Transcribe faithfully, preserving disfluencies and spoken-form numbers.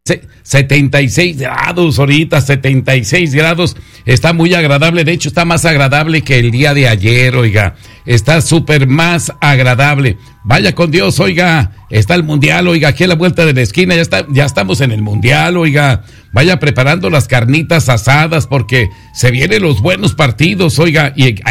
setenta y seis grados ahorita, setenta y seis grados, está muy agradable, de hecho está más agradable que el día de ayer, oiga, está súper más agradable. Vaya con Dios, oiga, está el mundial, oiga, aquí a la vuelta de la esquina, ya está, ya estamos en el mundial, oiga, vaya preparando las carnitas asadas porque se vienen los buenos partidos, oiga, y